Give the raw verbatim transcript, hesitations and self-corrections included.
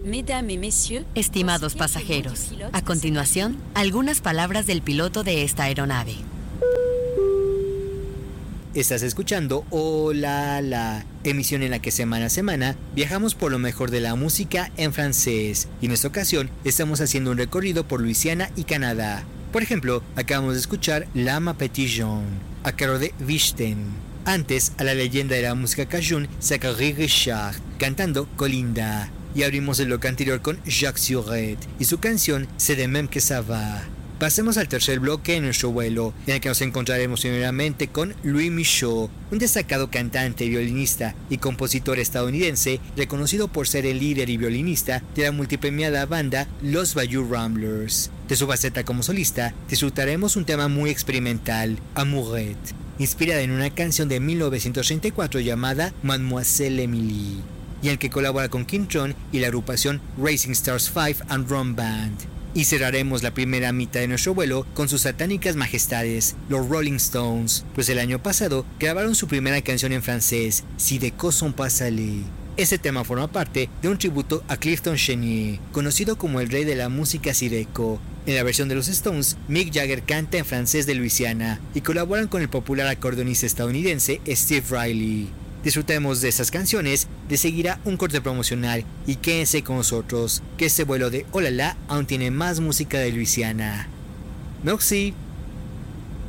Estimados pasajeros, a continuación, algunas palabras del piloto de esta aeronave. Estás escuchando Hola La, emisión en la que semana a semana viajamos por lo mejor de la música en francés. Y en esta ocasión estamos haciendo un recorrido por Luisiana y Canadá. Por ejemplo, acabamos de escuchar La Ma Petite Jean, a cargo de Vichten. Antes, a la leyenda de la música cajun, Zachary Richard, cantando Colinda. Y abrimos el bloque anterior con Jacques Surette y su canción C'est de même que ça va. Pasemos al tercer bloque en nuestro vuelo, en el que nos encontraremos primeramente con Louis Michaud, un destacado cantante, violinista y compositor estadounidense, reconocido por ser el líder y violinista de la multipremiada banda Los Bayou Ramblers. De su faceta como solista, disfrutaremos un tema muy experimental, Amourette, inspirada en una canción de mil novecientos treinta y cuatro llamada Mademoiselle Emily, y en el que colabora con King Tron y la agrupación Racing Stars five and Drum Band. Y cerraremos la primera mitad de nuestro vuelo con sus satánicas majestades, los Rolling Stones, pues el año pasado grabaron su primera canción en francés, Si de cos sont pas salés. Este tema forma parte de un tributo a Clifton Chenier, conocido como el rey de la música sideco. En la versión de los Stones, Mick Jagger canta en francés de Luisiana y colaboran con el popular acordeonista estadounidense Steve Riley. Disfrutemos de estas canciones, de seguirá un corte promocional y quédense con nosotros, que este vuelo de Hola La aún tiene más música de Luisiana. Merci.